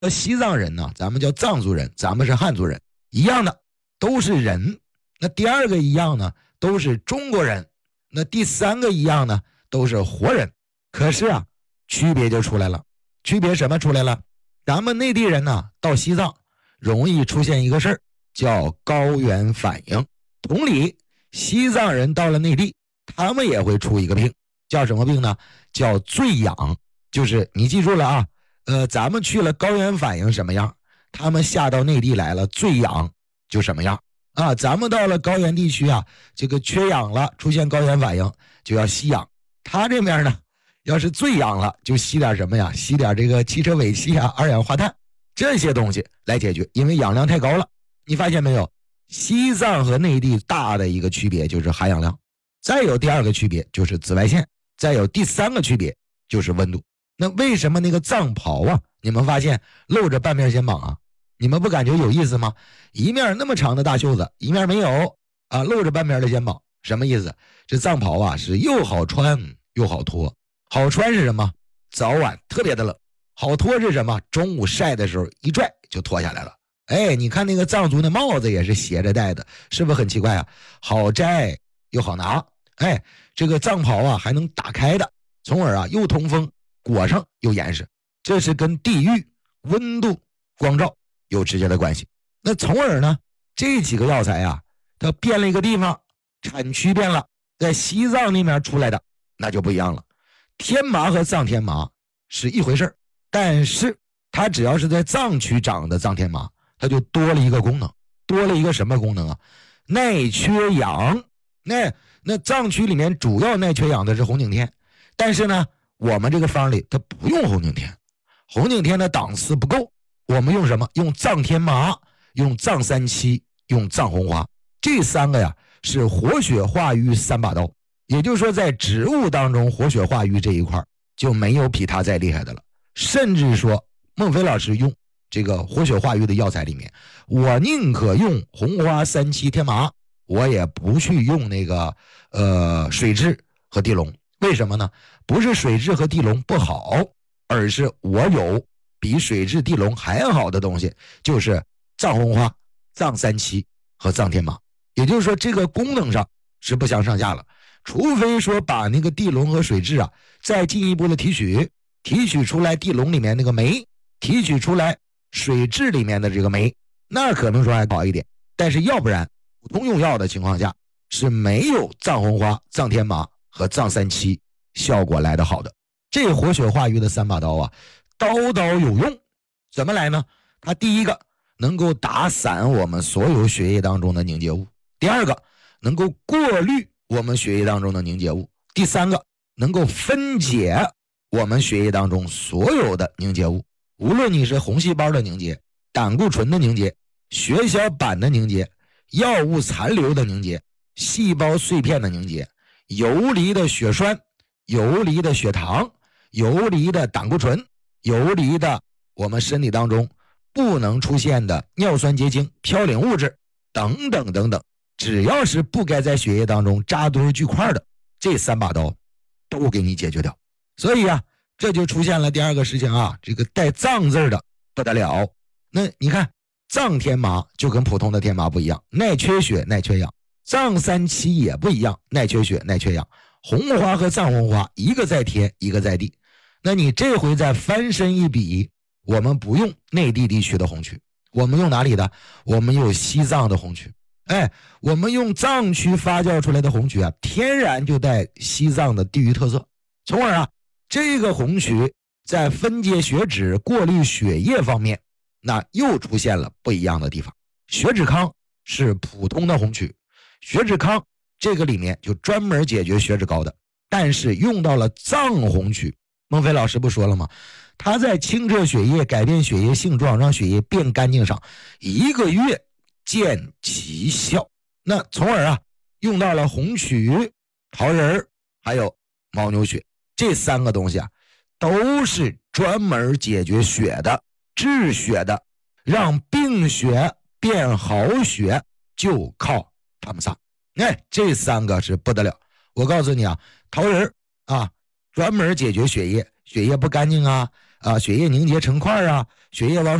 西藏人呢，咱们叫藏族人，咱们是汉族人，一样的，都是人。那第二个一样呢，都是中国人。那第三个一样呢，都是活人。可是啊，区别就出来了。区别什么出来了？咱们内地人呢，到西藏容易出现一个事儿，叫高原反应。同理，西藏人到了内地，他们也会出一个病，叫什么病呢？叫醉氧。就是你记住了啊，咱们去了高原反应什么样，他们下到内地来了，醉氧就什么样啊。咱们到了高原地区啊，这个缺氧了，出现高原反应就要吸氧。他这边呢，要是醉氧了，就吸点什么呀？吸点这个汽车尾气啊、二氧化碳这些东西来解决，因为氧量太高了。你发现没有？西藏和内地大的一个区别就是含氧量，再有第二个区别就是紫外线，再有第三个区别就是温度。那为什么那个藏袍啊，你们发现露着半面肩膀啊？你们不感觉有意思吗？一面那么长的大袖子，一面没有啊，露着半面的肩膀，什么意思？这藏袍啊是又好穿又好脱。好穿是什么？早晚特别的冷。好脱是什么？中午晒的时候一拽就脱下来了。哎，你看那个藏族的帽子也是斜着戴的，是不是很奇怪啊？好摘又好拿。哎，这个藏袍啊还能打开的，从而啊又通风，裹上又严实。这是跟地域、温度、光照有直接的关系。那从而呢，这几个药材啊，它变了一个地方，产区变了，在西藏那边出来的那就不一样了。天麻和藏天麻是一回事，但是它只要是在藏区长的藏天麻，它就多了一个功能。多了一个什么功能啊？耐缺氧。那藏区里面主要耐缺氧的是红景天，但是呢，我们这个方里它不用红景天，红景天的档次不够，我们用什么？用藏天麻，用藏三七，用藏红花。这三个呀是活血化瘀三把刀。也就是说，在植物当中，活血化瘀这一块就没有比它再厉害的了。甚至说，孟非老师用这个活血化瘀的药材里面，我宁可用红花、三七、天麻，我也不去用那个水蛭和地龙。为什么呢？不是水蛭和地龙不好，而是我有比水蛭、地龙还好的东西，就是藏红花、藏三七和藏天麻。也就是说，这个功能上是不相上下了。除非说把那个地龙和水蛭啊再进一步的提取出来地龙里面那个酶，提取出来水蛭里面的这个酶，那可能说还好一点。但是要不然普通用药的情况下是没有藏红花、藏天麻和藏三七效果来得好的。这活血化瘀的三把刀啊，刀刀有用。怎么来呢？它第一个能够打散我们所有血液当中的凝结物，第二个能够过滤我们血液当中的凝结物，第三个能够分解我们血液当中所有的凝结物，无论你是红细胞的凝结、胆固醇的凝结、血小板的凝结、药物残留的凝结、细胞碎片的凝结、游离的血栓、游离的血糖、游离的胆固醇、游离的我们身体当中不能出现的尿酸结晶、嘌呤物质等等等等，只要是不该在血液当中扎堆聚块的，这三把刀都给你解决掉。所以啊，这就出现了第二个事情啊，这个带藏字的不得了。那你看藏天麻就跟普通的天麻不一样，耐缺血耐缺氧。藏三七也不一样，耐缺血耐缺氧。红花和藏红花一个在天一个在地。那你这回再翻身一比，我们不用内地地区的红曲，我们用哪里的？我们用西藏的红曲。哎，我们用藏区发酵出来的红曲啊，天然就带西藏的地域特色，从而啊，这个红曲在分解血脂、过滤血液方面，那又出现了不一样的地方。血脂康是普通的红曲，血脂康这个里面就专门解决血脂高的，但是用到了藏红曲。孟非老师不说了吗？他在清澈血液、改变血液性状、让血液变干净上1个月见奇效。那从而啊，用到了红曲、桃仁还有牦牛血，这三个东西啊，都是专门解决血的、治血的，让病血变好血就靠他们仨。哎，这三个是不得了。我告诉你啊，桃仁啊，专门解决血液不干净啊， 血液凝结成块啊，血液往